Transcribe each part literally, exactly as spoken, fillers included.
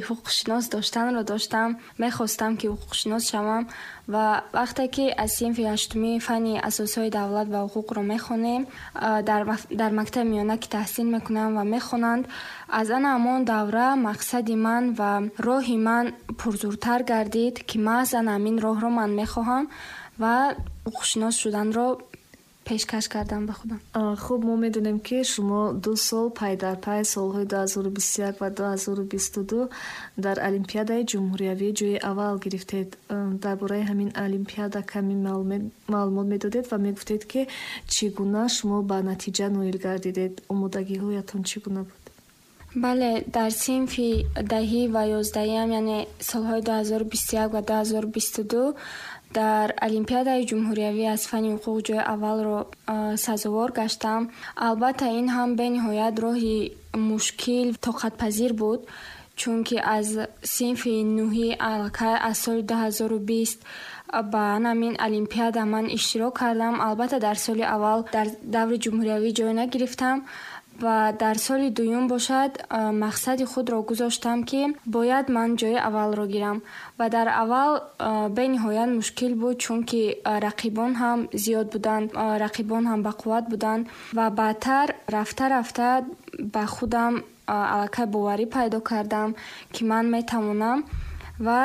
ҳуқуқшинос доштанро доштам. Мехостам ки ҳуқуқшинос шавам ва вақте ки аз синфи ҳаштуми фанни асосҳои давлат ва ҳуқуқро мехонем, дар дар мактаби миёна ки таҳсил мекунам ва мехонанд, аз ана ҳамон давра мақсади ман ва роҳи ман пурзуртар гардид ки маҳз ана ҳамин роҳро ман мехоҳам ва ҳуқуқшинос шуданро пешкаш кардам ба худам. Хуб, мо медонем ки шумо ду сол пай дар пай солҳои дуҳазору бисту як ва дуҳазору бисту ду дар Олимпиадаи ҷумҳуриявӣ ҷойи аввал гирифтед. Дар бораи ҳамин олимпиада ками маълумот медодед ва мегуфтед ки чӣ гуна шумо ба натиҷа ноил гардидед. Омодагиҳоятон чӣ гуна буд? бале, дар синфи даҳӣ ва ёздаҳиам, яъне солҳои дуҳазору бисту як ва дуҳазору бисту ду дар Олимпиадаи ҷумҳуриявӣ аз фанни ҳуқуқ ҷойи аввалро сазовор гаштам. Албатта ин ҳам бениҳоят роҳи мушкил, тоқатпазир буд, чунки аз синфи нӯҳӣ аллакай аз соли дуҳазору бист ба ҳамин олимпиада ман иштирок кардам. Албатта дар соли аввал дар даври ҷумҳуриявӣ ҷой нагирифтам ва дар соли дуюм бошад мақсади худро гузоштам ки бояд ман ҷои аввалро гирам. Ва дар аввал бениҳоят мушкил буд, чунки рақибон ҳам зиёд буданд, рақибон ҳам бақувват буданд ва баъдтар рафта рафта ба худам аллакай боварӣ пайдо кардам ки ман метавонам. Ва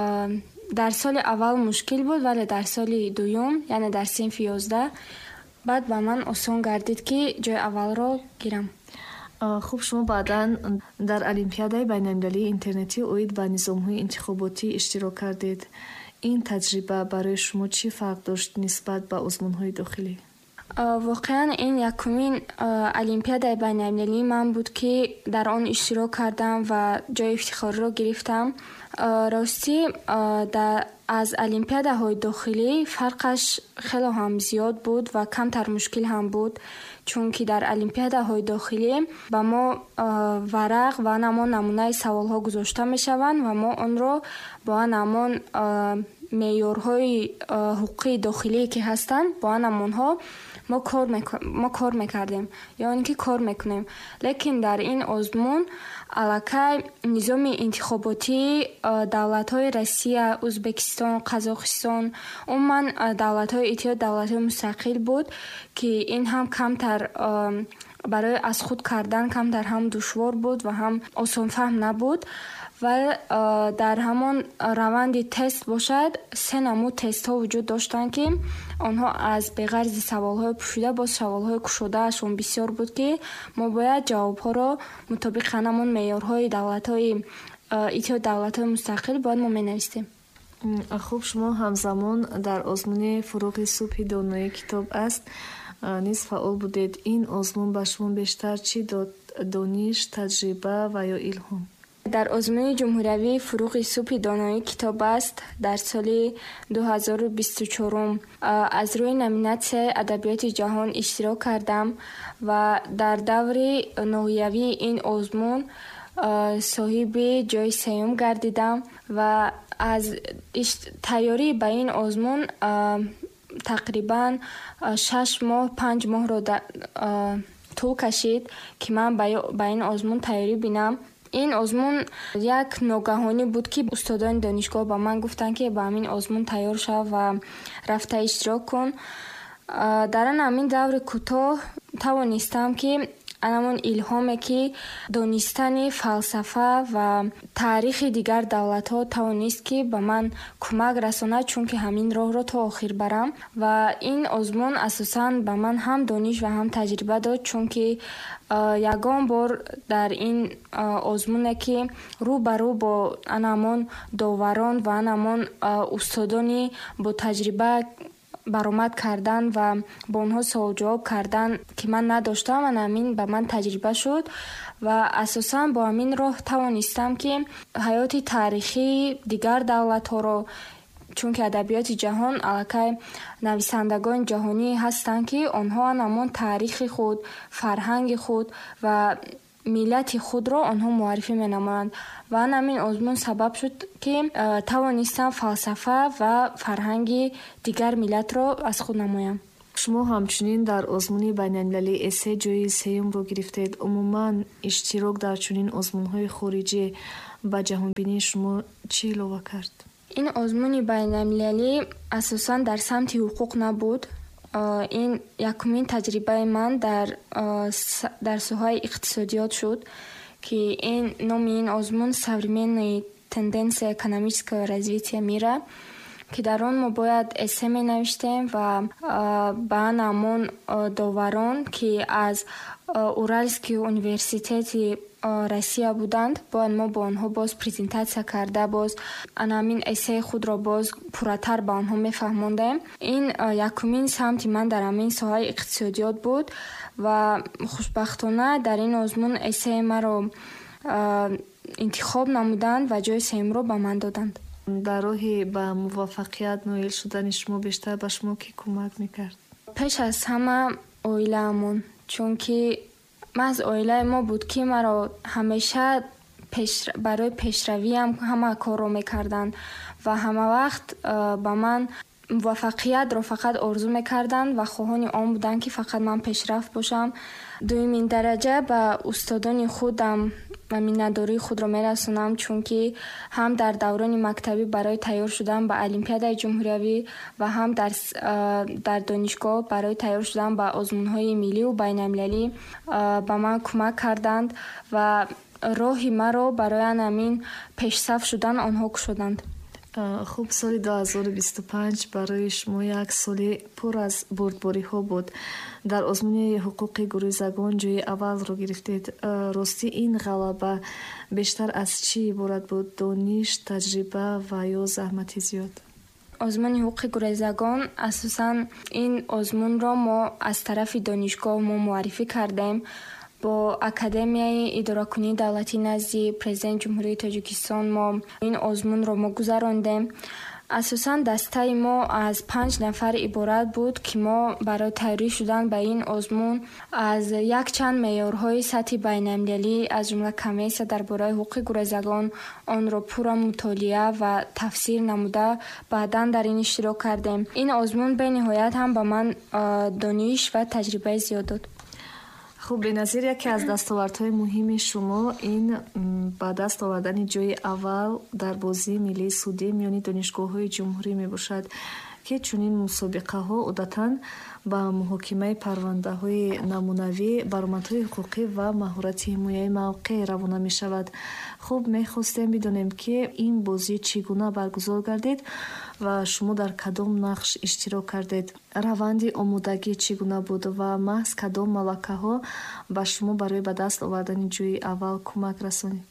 дар соли аввал мушкил буд, вале дар соли дуюм, яъне дар синфи ёздаҳ, баъд ба ман осон гардид ки ҷои аввалро гирам. Хуб, шумо баъдан дар Олимпиадаи байналмилалии интернетӣ оид ба низомҳои интихоботӣ иштирок кардед. Ин таҷриба барои шумо чӣ фарқ дошт нисбат ба озмунҳои дохилӣ? Воқеан ин якумин олимпиадаи байналмилалии ман буд ки дар он иштирок кардам ва ҷои ифтихориро гирифтам. Ростӣ аз олимпиадаҳои дохилӣ фарқаш хело ҳам зиёд буд ва камтар мушкил ҳам буд, чунки дар олимпиадаҳои дохилӣ ба мо варақ ва ҳамон намунаи саволҳо гузошта мешаванд ва мо онро бо ҳамон меъёрҳои ҳуқуқии дохилӣ ки ҳастанд, бо ҳамонҳо мо кор мо кор мекардем ё ин ки кор мекунем. Лекин дар ин озмун аллакай низоми интихоботии давлатҳои Россия, Узбекистон, Қазоқистон, умуман давлатҳои иттиҳоди давлатҳои мустақил буд ки ин ҳам камтар барои аз худ кардан камтар ҳам душвор буд ва ҳам осонфаҳм набуд. ва дар ҳамон раванди тест бошад, се намуд тестҳо вуҷуд доштанд ки онҳо аз беғарзи саволҳои пушода бо саволҳои кушодаашон бисёр буд ки мо бояд ҷавобҳоро мутобиқи ҳамон меъёрҳои давлатҳои иттиҳоди давлатҳои мустақил бояд мо менавистем. Хуб, шумо ҳамзамон дар озмуни фуруғи субҳи доноӣ китоб аст низ фаъол будед. Ин озмун ба шумо бештар чӣ дод? Дониш, таҷриба ва ё илҳом? дар озмуни ҷумҳуриявӣ фуруғи субҳи доноӣ китоб аст дар соли дуҳазору бисту чорум аз рӯи номинатсияи адабиёти ҷаҳон иштирок кардам ва дар даври ноҳиявии ин озмун соҳиби ҷои сеюм гардидам ва аз тайёрӣ ба ин озмун тақрибан шаш моҳ панҷ моҳро тӯл кашид ки ман ба ин озмун тайёрӣ бинам. ин озмун як ногаҳонӣ буд ки устодони донишгоҳ ба ман гуфтанд ки ба ҳамин озмун тайёр шав ва рафта иштирок кун. дар ҳамин даври кӯтоҳ тавонистам ки ҳамон илҳоме ки донистани фалсафа ва таърихи дигар давлатҳо тавонист ки ба ман кӯмак расонад, чунки ҳамин роҳро то охир барам. ва ин озмун асосан ба ман ҳам дониш ва ҳам таҷриба дод, чунки ягон бор дар ин озмуне ки рӯ ба рӯ бо ҳамон доварон ва ҳамон устодони бо таҷриба баромад кардан ва бо онҳо суолҷавоб кардан ки ман надоштам, ва ҳамин ба ман таҷриба шуд ва асосан бо ҳамин роҳ тавонистам ки ҳаёти таърихии дигар давлатҳоро, чунки адабиёти ҷаҳон аллакай нависандагони ҷаҳонӣ ҳастанд ки онҳо ҳамон таърихи худ, фарҳанги худ ва миллати худро онҳо муаррифӣ менамоянд. ва ҳамин озмун сабаб шуд ки тавонистам фалсафа ва фарҳанги дигар миллатро аз худ намоям. шумо ҳамчунин дар озмуни байналмилалии эсе ҷойи сеюмро гирифтед. Умуман иштирок дар чунин озмунҳои хориҷӣ ба ҷаҳонбинии шумо чӣ илова кард? ин озмуни байналмилалӣ асосан дар самти ҳуқуқ набуд. ин якумин таҷрибаи ман дар дар соҳаи иқтисодиёт шуд, ки ин номи ин озмун «Современные тенденции экономического развития мира», ки дар он мо бояд эссе менавиштем ва ба анамон доварон, ки аз Уральский университети Россия буданд, бояд мо ба онҳо боз презентатсия карда, боз анамин эссеи худро боз пурратар ба онҳо мефаҳмондем. ин якумин самти ман дар амин соҳаи иқтисодиёт буд ва хушбахтона дар ин озмун эссеи маро интихоб намуданд ва ҷои сеюмро ба ман доданд. дар роҳи ба муваффақият ноил шудани шумо бештар ба шумо кӣ кӯмак мекард? пеш аз ҳама оилаамон, чунки маҳз оилаи мо буд, ки маро ҳамеша барои пешравиам ҳама корро мекарданд ва ҳама вақт ба ман муваффақиятро фақат орзу мекарданд ва хоҳони он буданд, ки фақат ман пешрафт бошам. дуюмин дараҷа ба устодони худам ва миннатдории худро мерасонам, чунки ҳам дар даврони мактабӣ барои тайёр шудан ба Олимпиадаи ҷумҳуриявӣ ва ҳам дар дар донишгоҳ барои тайёр шудан ба озмунҳои миллию байналмилалӣ ба ман кӯмак карданд ва роҳи маро барои анамин пешсаф шудан онҳо кушоданд. хуб, соли ду ҳазору бисту панҷ барои шумо як соли пур аз бурдбориҳо буд. дар озмуни ҳуқуқи гурӯзагон ҷои аввалро гирифтед. ростӣ ин ғалаба бештар аз чӣ иборат буд? Дониш, таҷриба ва ё заҳмати зиёд? озмуни ҳуқуқи гурӯзагон асосан ин озмунро мо аз тарафи донишгоҳ мо муаррифӣ кардем. бо Академияи идоракунии давлатӣ назди Президент ҷумҳурии Тоҷикистон мо ин озмунро мо гузарондем. асосан дастаи мо аз панҷ нафар иборат буд, ки мо барои тайёрӣ шудан ба ин озмун аз якчанд меъёрҳои сатҳи байналмилалӣ, аз ҷумла Конвенсия дар бораи ҳуқуқи гурӯзагон, онро пурра мутолиа ва тафсир намуда баъдан дар ин иштирок кардем. ин озмун бениҳоят ҳам ба ман дониш ва таҷрибаи зиёд дод. хуб, беназир яке аз дастовардҳои муҳими шумо ин ба даст овардани ҷои аввал дар бозии миллии судӣ миёни донишгоҳҳои ҷумҳурӣ мебошад, ки чунин мусобиқаҳо одатан ба муҳокимаи парвандаҳои намунавӣ, баромадҳои ҳуқуқӣ ва маҳорати ҳимояи мавқеъ равона мешавад. хуб, мехостем бидонем, ки ин бозӣ чӣ гуна баргузор гардид ва шумо дар кадом нақш иштирок кардед? раванди омодагӣ чӣ гуна буд ва маҳз кадом малакаҳо ба шумо барои ба даст овардани ҷои аввал кӯмак расонид?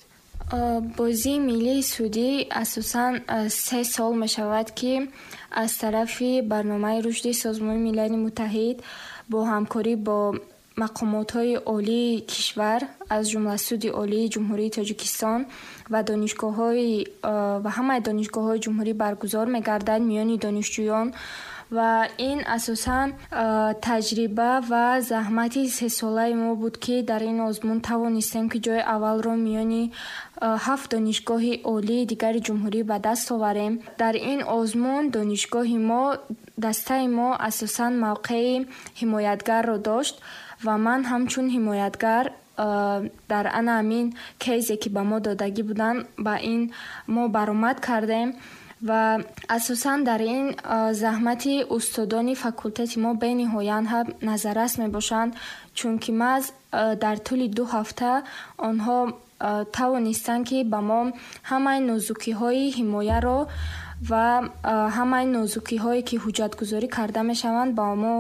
бозии миллии судӣ асосан се сол мешавад, ки аз тарафи барномаи рушди Созмони Милали Муттаҳид бо ҳамкорӣ бо мақомотҳои олии кишвар, аз ҷумла Суди Олии Ҷумҳурии Тоҷикистон ва донишгоҳҳои ва ҳамаи донишгоҳҳои ҷумҳурӣ баргузор мегардад миёни донишҷӯён. ва ин асосан таҷриба ва заҳмати сесолаи мо буд, ки дар ин озмун тавонистем, ки ҷои аввалро миёни ҳафт донишгоҳи олии дигари ҷумҳурӣ ба даст оварем. дар ин озмун донишгоҳи мо, дастаи мо асосан мавқеи ҳимоятгарро дошт ва ман ҳамчун ҳимоятгар дар ана амин кейзе, ки ба мо додагӣ буданд, ба ин мо баромад кардем ва асосан дар ин заҳмати устодони факултети мо бениҳоят ҳам назаррас мебошанд, чунки маҳз дар тӯли ду ҳафта онҳо тавонистанд, ки ба мо ҳамаи нозукиҳои ҳимояро ва ҳамаи нозукиҳое, ки ҳуҷҷатгузорӣ карда мешаванд, ба мо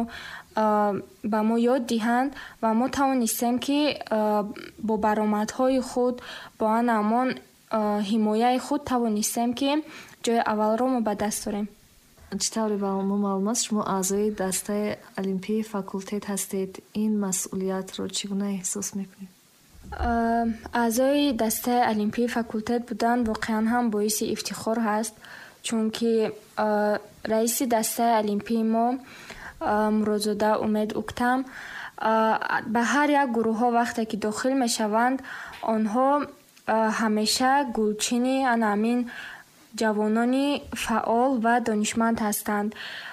ба мо ёд диҳанд ва мо тавонистем, ки бо баромадҳои худ, бо анамон ҳимояи худ тавонистем, ки ҷои аввалро мо ба даст орем. чӣ тавре ба мо маълум аст, шумо аъзои дастаи олимпияи факултет ҳастед. ин масъулиятро чӣ гуна эҳсос мекунед? аъзои дастаи олимпияи факултет будан воқеан ҳам боиси ифтихор ҳаст, чунки раиси дастаи олимпияи мо Муродзода Умед Уктам ба ҳар як гурӯҳҳо вақте ки дохил мешаванд, онҳо ҳамеша гулчини анамин ҷавонони фаъол ва донишманд ҳастанд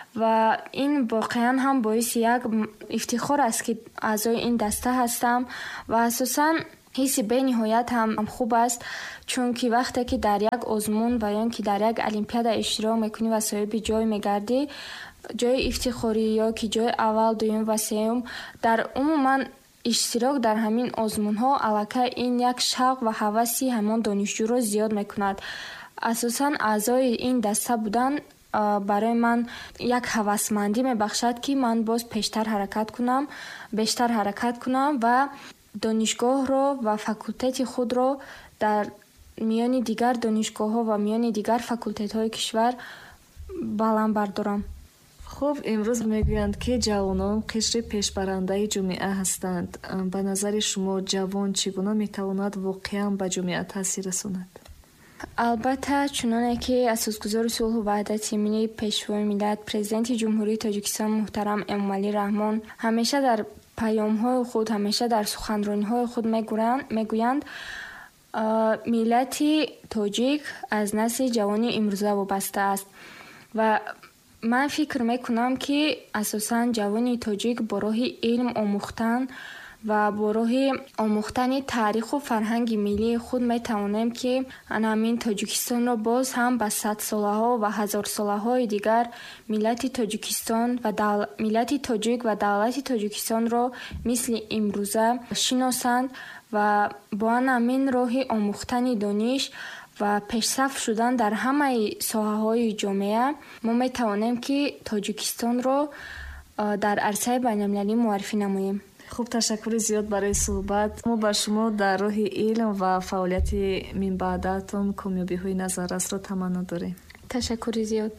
و این واقعا هم باعث یک افتخار است که اعضای این دسته هستم و اساساً حس به نهایت هم خوب است، چون که وقتی که در یک آزمون و یا که در یک المپیاد اشتراک میکنی و صاحب جای میگردی، جای افتخاری یا که جای اول، دوم و سوم، در عموما اشتراک در همین آزمون ها الکه این یک شوق و هوسی همان دانشجو رو زیاد میکند. اساساً اعضای این دسته بودن برای من یک هوسمندی میبخشد که من باز پیشتر حرکت کنم، بیشتر حرکت کنم و دانشگاه رو و فاکولته خود رو در میان دیگر دانشگاه ها و میان دیگر فاکولته های کشور بلند بردارم. خب امروز میگویند که جوانان قشر پیشبرنده جامعه هستند. به نظر شما جوان چگونه میتواند واقعا به جامعه تاثیر رساند؟ البته چنانه که اساسگزار صلح و وحدت ملی پیشوای ملت پرزیدنت جمهوری تاجیکستان محترم امومعلی رحمان همیشه در پیام‌های خود، همیشه در سخنرانی‌های خود میگویند ملت تاجیک از نسل جوانی امروزه وابسته است و من فکر میکنم که اساساً جوانی تاجیک با راه علم آموختن و با راه آموختن تاریخ و فرهنگ ملی خود میتوانیم که همین تاجیکستان را باز هم به صد ساله ها و هزار ساله های دیگر ملت تاجیکستان و دول... ملت تاجیک و دولت تاجیکستان را مثل امروزه شناسند و با همین راه آموختن دانش و پیشرفت شدن در همه ساحه های جامعه ما میتوانیم که تاجیکستان را در عرصه بین المللی معرفی نماییم. خوب، تشکر زیاد برای صحبت. ما با شما در راه علم و فعالیت من بعدتون کامیابی های نظررس را تمنا داریم. تشکر زیاد.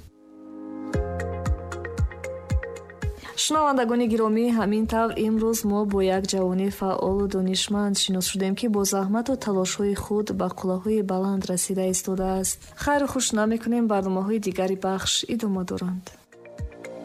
شنوندگان گرامی، همین طور امروز ما با یک جوانی فعال و دانشمند شناس شدیم که با زحمت و تلاش های خود به قله بلند رسیده ایستاده است. خیر و خوش نمیکنیم، برنامه های دیگری بخش ادامه دارند.